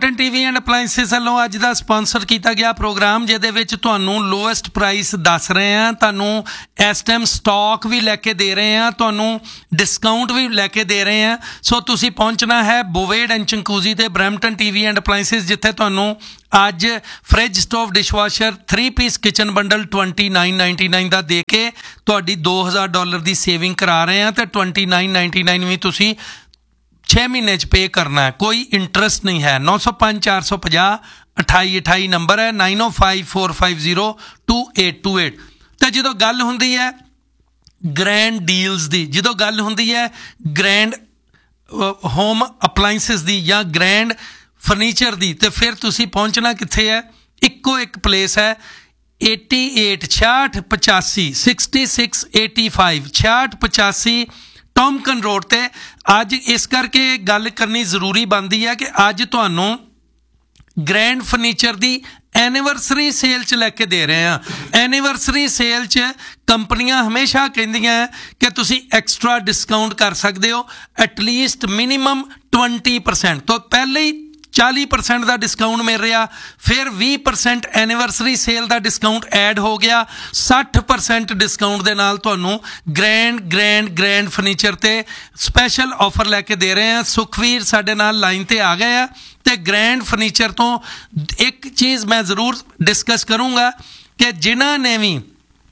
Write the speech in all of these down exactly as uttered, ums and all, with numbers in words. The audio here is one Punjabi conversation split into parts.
ਬਰੈਂਪਟਨ ਟੀਵੀ ਐਂਡ ਅਪਲਾਇੰਸਿਸ ਵੱਲੋਂ ਅੱਜ ਦਾ ਸਪਾਂਸਰ ਕੀਤਾ ਗਿਆ ਪ੍ਰੋਗਰਾਮ, ਜਿਹਦੇ ਵਿੱਚ ਤੁਹਾਨੂੰ ਲੋਐਸਟ ਪ੍ਰਾਈਸ ਦੱਸ ਰਹੇ ਹਾਂ, ਤੁਹਾਨੂੰ ਇਸ ਟਾਈਮ ਸਟਾਕ ਵੀ ਲੈ ਕੇ ਦੇ ਰਹੇ ਹਾਂ, ਤੁਹਾਨੂੰ ਡਿਸਕਾਊਂਟ ਵੀ ਲੈ ਕੇ ਦੇ ਰਹੇ ਹਾਂ। ਸੋ ਤੁਸੀਂ ਪਹੁੰਚਣਾ ਹੈ ਬੋਵੇਡ ਐਂਡ ਚੰਕੂਜ਼ੀ ਤੇ ਬਰੈਂਪਟਨ ਟੀਵੀ ਐਂਡ ਅਪਲਾਇੰਸਿਸ, ਜਿੱਥੇ ਤੁਹਾਨੂੰ ਅੱਜ fridge, stove, dishwasher, three piece kitchen bundle twenty nine ninety nine ਦਾ ਦੇ ਕੇ ਤੁਹਾਡੀ ਦੋ ਹਜ਼ਾਰ ਡਾਲਰ ਦੀ ਸੇਵਿੰਗ ਕਰਾ ਰਹੇ ਹਾਂ, ਅਤੇ ਟਵੈਂਟੀ ਨਾਈਨ ਨਾਈਨਟੀ ਨਾਈਨ ਵੀ ਤੁਸੀਂ ਛੇ ਮਹੀਨੇ 'ਚ ਪੇ ਕਰਨਾ ਹੈ, ਕੋਈ ਇੰਟਰਸਟ ਨਹੀਂ ਹੈ। ਨੌ ਸੌ ਪੰਜ ਚਾਰ ਸੌ ਪੰਜਾਹ ਅਠਾਈ ਅਠਾਈ ਨੰਬਰ ਹੈ, ਨਾਈਨ ਓ five four five zero two eight two eight. ਅਤੇ ਜਦੋਂ ਗੱਲ ਹੁੰਦੀ ਹੈ ਗ੍ਰੈਂਡ ਡੀਲਸ ਦੀ, ਜਦੋਂ ਗੱਲ ਹੁੰਦੀ ਹੈ ਗ੍ਰੈਂਡ ਹੋਮ ਅਪਲਾਇੰਸਿਸ ਦੀ ਜਾਂ ਗ੍ਰੈਂਡ ਫਰਨੀਚਰ ਦੀ, ਅਤੇ ਫਿਰ ਤੁਸੀਂ ਪਹੁੰਚਣਾ ਕਿੱਥੇ ਹੈ? ਇੱਕੋ ਇੱਕ ਪਲੇਸ ਹੈ, ਏਟੀ ਏਟ ਛਿਆਹਠ ਪਚਾਸੀ ਸਿਕਸਟੀ ਸਿਕਸ ਏਟੀ ਫਾਈਵ ਛਿਆਹਠ ਪਚਾਸੀ ਟੌਮਕਨ ਰੋਡ 'ਤੇ। ਅੱਜ ਇਸ ਕਰਕੇ ਗੱਲ ਕਰਨੀ ਜ਼ਰੂਰੀ ਬਣਦੀ ਹੈ ਕਿ ਅੱਜ ਤੁਹਾਨੂੰ ਗ੍ਰੈਂਡ ਫਰਨੀਚਰ ਦੀ ਐਨੀਵਰਸਰੀ ਸੇਲ 'ਚ ਲੈ ਕੇ ਦੇ ਰਹੇ ਹਾਂ। ਐਨੀਵਰਸਰੀ ਸੇਲ 'ਚ ਕੰਪਨੀਆਂ ਹਮੇਸ਼ਾ ਕਹਿੰਦੀਆਂ ਕਿ ਤੁਸੀਂ ਐਕਸਟਰਾ ਡਿਸਕਾਊਂਟ ਕਰ ਸਕਦੇ ਹੋ, ਐਟਲੀਸਟ ਮਿਨੀਮਮ ਟਵੰਟੀ ਪਰਸੈਂਟ ਤੋਂ ਪਹਿਲੇ ਹੀ ਚਾਲੀ ਪਰਸੈਂਟ ਦਾ ਡਿਸਕਾਊਂਟ ਮਿਲ ਰਿਹਾ, ਫਿਰ ਵੀਹ ਪਰਸੈਂਟ ਐਨੀਵਰਸਰੀ ਸੇਲ ਦਾ ਡਿਸਕਾਊਂਟ ਐਡ ਹੋ ਗਿਆ, ਸੱਠ ਪਰਸੈਂਟ ਡਿਸਕਾਊਂਟ ਦੇ ਨਾਲ ਤੁਹਾਨੂੰ ਗ੍ਰੈਂਡ ਗ੍ਰੈਂਡ ਗ੍ਰੈਂਡ ਫਰਨੀਚਰ 'ਤੇ ਸਪੈਸ਼ਲ ਆਫਰ ਲੈ ਕੇ ਦੇ ਰਹੇ ਹਾਂ। ਸੁਖਵੀਰ ਸਾਡੇ ਨਾਲ ਲਾਈਨ 'ਤੇ ਆ ਗਏ ਆ, ਅਤੇ ਗ੍ਰੈਂਡ ਫਰਨੀਚਰ ਤੋਂ ਇੱਕ ਚੀਜ਼ ਮੈਂ ਜ਼ਰੂਰ ਡਿਸਕਸ ਕਰੂੰਗਾ ਕਿ ਜਿਨ੍ਹਾਂ ਨੇ ਵੀ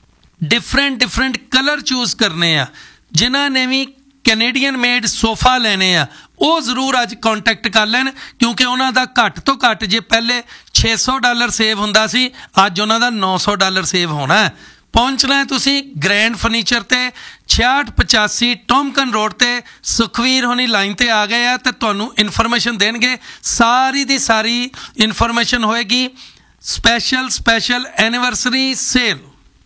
ਡਿਫਰੈਂਟ ਡਿਫਰੈਂਟ ਕਲਰ ਚੂਜ਼ ਕਰਨੇ ਆ, ਜਿਨ੍ਹਾਂ ਨੇ ਵੀ ਕੈਨੇਡੀਅਨ ਮੇਡ ਸੋਫਾ ਲੈਣੇ ਆ, ਉਹ ਜ਼ਰੂਰ ਅੱਜ ਕੰਟੈਕਟ ਕਰ ਲੈਣ, ਕਿਉਂਕਿ ਉਹਨਾਂ ਦਾ ਘੱਟ ਤੋਂ ਘੱਟ ਜੇ ਪਹਿਲੇ ਛੇ ਸੌ ਡਾਲਰ ਸੇਵ ਹੁੰਦਾ ਸੀ, ਅੱਜ ਉਹਨਾਂ ਦਾ ਨੌ ਸੌ ਡਾਲਰ ਸੇਵ ਹੋਣਾ ਹੈ। ਪਹੁੰਚਣਾ ਹੈ ਤੁਸੀਂ ਗ੍ਰੈਂਡ ਫਰਨੀਚਰ 'ਤੇ ਛਿਆਹਠ ਪਚਾਸੀ ਟੌਮਕਨ ਰੋਡ 'ਤੇ। ਸੁਖਵੀਰ ਹੋਣੀ ਲਾਈਨ 'ਤੇ ਆ ਗਏ ਆ ਅਤੇ ਤੁਹਾਨੂੰ ਇਨਫੋਰਮੇਸ਼ਨ ਦੇਣਗੇ, ਸਾਰੀ ਦੀ ਸਾਰੀ ਇਨਫੋਰਮੇਸ਼ਨ ਹੋਏਗੀ ਸਪੈਸ਼ਲ ਸਪੈਸ਼ਲ ਐਨੀਵਰਸਰੀ ਸੇਲ।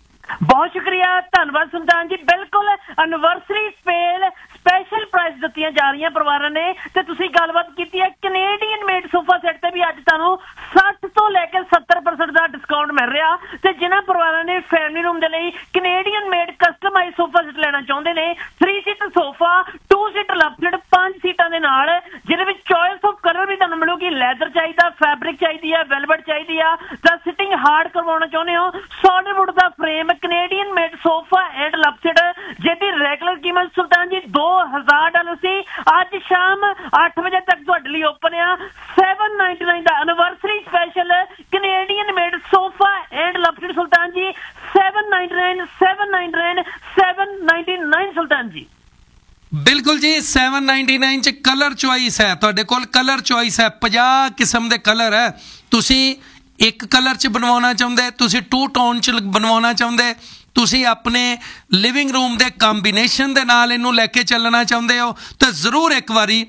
ਬਹੁਤ ਸ਼ੁਕਰੀਆ, ਧੰਨਵਾਦ ਸੁਲਤਾਨ ਜੀ। ਬਿਲਕੁਲ ਐਨੀਵਰਸਰੀ ਸੇਲ ਸਪੈਸ਼ਲ ਪ੍ਰਾਈਸ ਦਿੱਤੀਆਂ ਜਾ ਰਹੀਆਂ ਪਰਿਵਾਰਾਂ ਨੇ, ਤੇ ਤੁਸੀਂ ਗੱਲਬਾਤ ਕੀਤੀ ਹੈ ਕੈਨੇਡੀਅਨ ਮੇਡ ਸੋਫਾ ਸੈੱਟ ਤੇ ਵੀ ਅੱਜ ਤੁਹਾਨੂੰ ਸੱਠ ਤੋਂ ਲੈ ਕੇ ਸੱਤਰ ਪਰਸੈਂਟ ਦਾ ਡਿਸਕਾਊਂਟ ਮਿਲ ਰਿਹਾ। ਤੇ ਜਿਨ੍ਹਾਂ ਪਰਿਵਾਰਾਂ ਨੇ ਫੈਮਿਲੀ ਰੂਮ ਦੇ ਲਈ Canadian made customise sofa set ਲੈਣਾ ਚਾਹੁੰਦੇ ਨੇ, three seater sofa, to seater ਲਵਸੈਟ, ਪੰਜ ਸੀਟਾਂ ਦੇ ਨਾਲ, ਜਿਹਦੇ ਵਿੱਚ ਚੋਇਸ ਆਫ ਕਲਰ ਵੀ ਤੁਹਾਨੂੰ ਮਿਲੂਗੀ। ਲੈਦਰ ਚਾਹੀਦਾ, ਫੈਬਰਿਕ ਚਾਹੀਦੀ ਹੈ, ਵੈਲਵਟ ਚਾਹੀਦੀ ਆ, ਜਾਂ ਸਿਟਿੰਗ ਹਾਰਡ ਕਰਵਾਉਣਾ ਚਾਹੁੰਦੇ ਹੋ, solid wood the frame, Canadian made sofa and ਲਵਸੈਟ, ਜਿਹਦੀ ਰੈਗੂਲਰ ਕੀਮਤ ਸੁਲਤਾਨ ਜੀ ਦੋ ਹਜ਼ਾਰ ਡਾਲਰ ਸੀ, ਅੱਜ ਸ਼ਾਮ ਅੱਠ ਵਜੇ ਤੱਕ ਤੁਹਾਡੇ ਲਈ ਓਪਨ ਆ। Seven ninety nine the anniversary special Canadian made sofa and ਲਵਸੈਟ ਸੁਲਤਾਨ ਜੀ, seven ninety nine seven ninety nine seven ninety nine ਸੁਲਤਾਨ ਜੀ। ਬਿਲਕੁਲ ਜੀ, ਸੈਵਨ ਨਾਈਨਟੀ ਨਾਈਨ 'ਚ ਕਲਰ ਚੋਇਸ ਹੈ, ਤੁਹਾਡੇ ਕੋਲ ਕਲਰ ਚੋਇਸ ਹੈ, ਪੰਜਾਹ ਕਿਸਮ ਦੇ ਕਲਰ ਹੈ। ਤੁਸੀਂ ਇੱਕ ਕਲਰ 'ਚ ਬਣਵਾਉਣਾ ਚਾਹੁੰਦੇ, ਤੁਸੀਂ ਟੂ ਟੋਨ 'ਚ ਬਣਵਾਉਣਾ ਚਾਹੁੰਦੇ, ਤੁਸੀਂ ਆਪਣੇ ਲਿਵਿੰਗ ਰੂਮ ਦੇ ਕੰਬੀਨੇਸ਼ਨ ਦੇ ਨਾਲ ਇਹਨੂੰ ਲੈ ਕੇ ਚੱਲਣਾ ਚਾਹੁੰਦੇ ਹੋ, ਤਾਂ ਜ਼ਰੂਰ ਇੱਕ ਵਾਰੀ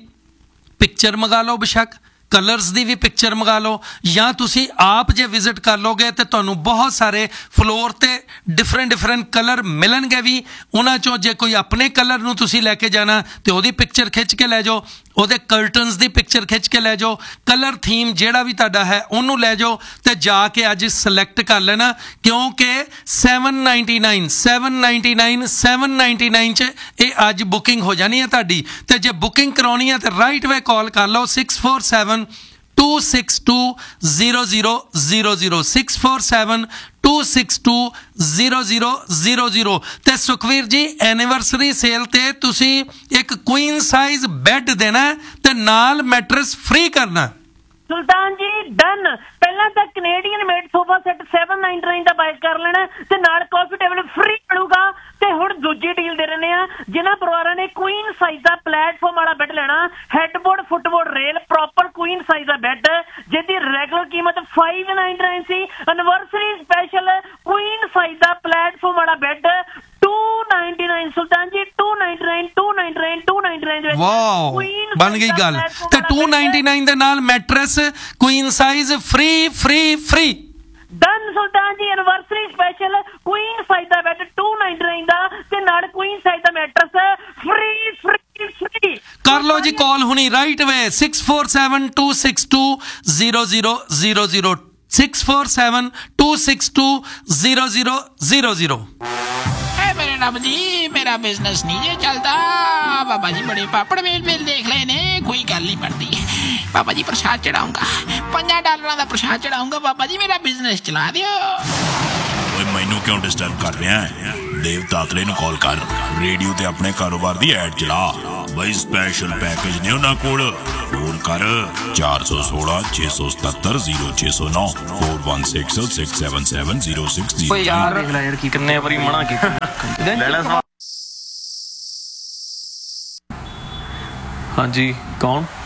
ਪਿਕਚਰ ਮੰਗਾ ਲਓ, ਬੇਸ਼ੱਕ ਕਲਰਸ ਦੀ ਵੀ ਪਿਕਚਰ ਮੰਗਾ ਲਓ, ਜਾਂ ਤੁਸੀਂ ਆਪ ਜੇ ਵਿਜ਼ਿਟ ਕਰ ਲੋਗੇ ਤਾਂ ਤੁਹਾਨੂੰ ਬਹੁਤ ਸਾਰੇ ਫਲੋਰ 'ਤੇ ਡਿਫਰੈਂਟ ਡਿਫਰੈਂਟ ਕਲਰ ਮਿਲਣਗੇ ਵੀ। ਉਹਨਾਂ 'ਚੋਂ ਜੇ ਕੋਈ ਆਪਣੇ ਕਲਰ ਨੂੰ ਤੁਸੀਂ ਲੈ ਕੇ ਜਾਣਾ ਤਾਂ ਉਹਦੀ ਪਿਕਚਰ ਖਿੱਚ ਕੇ ਲੈ ਜਾਓ, ਉਹਦੇ ਕਰਟਨਸ ਦੀ ਪਿਕਚਰ ਖਿੱਚ ਕੇ ਲੈ ਜਾਓ, ਕਲਰ ਥੀਮ ਜਿਹੜਾ ਵੀ ਤੁਹਾਡਾ ਹੈ ਉਹਨੂੰ ਲੈ ਜਾਓ, ਅਤੇ ਜਾ ਕੇ ਅੱਜ ਸਿਲੈਕਟ ਕਰ ਲੈਣਾ, ਕਿਉਂਕਿ seven ninety nine seven ninety nine seven ninety nine 'ਚ ਇਹ ਅੱਜ ਬੁਕਿੰਗ ਹੋ ਜਾਣੀ ਹੈ ਤੁਹਾਡੀ। ਅਤੇ ਜੇ ਬੁਕਿੰਗ ਕਰਾਉਣੀ ਹੈ ਤਾਂ ਰਾਈਟ ਵੇ ਕਾਲ ਕਰ ਲਓ six four seven two six two zero zero zero zero six four seven two six two zero zero zero zero. ਅਤੇ ਸੁਖਵੀਰ ਜੀ, ਐਨੀਵਰਸਰੀ ਸੇਲ 'ਤੇ ਤੁਸੀਂ ਇੱਕ ਕੁਈਨ ਸਾਈਜ਼ ਬੈੱਡ ਦੇਣਾ ਅਤੇ ਨਾਲ ਮੈਟਰਸ ਫ੍ਰੀ ਕਰਨਾ। ਸੁਲਤਾਨ ਜੀ ਡਨ। ਪਹਿਲਾਂ ਤਾਂ Canadian made sofa set seven ninety nine ਦਾ ਬਾਈ ਕਰ ਲੈਣਾ, ਤੇ ਨਾਲ ਕਾਫੀ ਟੇਬਲ ਫ੍ਰੀ ਮਿਲੂਗਾ। ਤੇ ਹੁਣ ਦੂਜੀ ਡੀਲ ਦੇ ਰਹੇ ਆ, ਜਿਨ੍ਹਾਂ ਪਰਿਵਾਰਾਂ ਨੇ ਕੁਈਨ ਸਾਈਜ਼ ਦਾ ਪਲੇਟਫਾਰਮ ਵਾਲਾ ਬੈੱਡ ਲੈਣਾ, headboard, ਫੁੱਟਬੋਰਡ, rail, proper Queen size ਦਾ ਬੈੱਡ, ਜਿਹਦੀ ਰੈਗੂਲਰ ਕੀਮਤ ਫਾਈਵ ਨਾਈਨਟੀ ਨਾਈਨ ਸੀ, ਐਨੀਵਰਸਰੀ ਸਪੈਸ਼ਲ ਕੁਈਨ ਸਾਈਜ਼ ਦਾ ਪਲੇਟਫਾਰਮ ਵਾਲਾ ਬੈੱਡ ਟੂ ਨਾਈਨਟੀ ਨਾਈਨ ਸੁਲਤਾਨ ਜੀ, to ninety nine to ninety nine to ninety nine ਦੇ ਵਿੱਚ। ਵਾਓ, ਬਣ ਗਈ ਗੱਲ। ਤੇ ਟੂ ਨਾਈਨਟੀ ਨਾਈਨ ਦੇ ਨਾਲ matters Queen size free free free. Done ਸੁਲਤਾਨ ਜੀ, anniversary special Queen size the bed to ninety nine ਦਾ, ਤੇ ਨਾਲ ਕੁਈਨ ਸਾਈਜ਼ ਦਾ ਮੈਟਰਸ ਫ੍ਰੀ ਫ੍ਰੀ ਫ੍ਰੀ। ਕਰ ਲਓ ਜੀ ਕਾਲ ਹੁਣੀ, ਰਾਈਟ ਵੇ six four seven two six two zero zero zero zero six four seven two six two zero zero zero zero. मेरे रब जी, मेरा बिजनेस नहीं जे चलता। बाबा जी बड़े पापड़ मेल मेल देख ले ने, कोई गल नहीं बनती। ਬਾਬਾ ਜੀ ਪ੍ਰਸ਼ਾਦ ਚੜਾਉਂਗਾ, ਪੰਜਾਂ ਡਾਲਰਾਂ ਦਾ ਪ੍ਰਸ਼ਾਦ ਚੜਾਉਂਗਾ। ਬਾਬਾ ਜੀ ਮੇਰਾ ਬਿਜ਼ਨਸ ਚਲਾ ਦਿਓ। ਓਏ ਮੈਨੂੰ ਕਿਉਂ ਡਿਸਟਰਬ ਕਰ ਰਿਹਾ ਹੈ? ਦੇਵ ਤਾਤਲੇ ਨੂੰ ਕਾਲ ਕਰ, ਰੇਡੀਓ ਤੇ ਆਪਣੇ ਕਾਰੋਬਾਰ ਦੀ ਐਡ ਚਲਾ। ਬਈ ਸਪੈਸ਼ਲ ਪੈਕੇਜ ਨੇ ਉਹਨਾਂ ਕੋਲ। ਫੋਨ ਕਰ ਚਾਰ ਸੌ ਸੋਲਾਂ ਛੇ ਸੌ ਸਤੱਤਰ ਜ਼ੀਰੋ ਛੇ ਸੌ ਨੌ four one six six seven seven zero six zero. ਓਏ ਯਾਰ ਦੇਖ ਲੈ ਯਾਰ ਕੀ ਕਿੰਨੇ ਵਾਰੀ ਮਨਾ ਕੀਤਾ। ਲੈ ਲੈ। ਹਾਂਜੀ ਕੌਣ?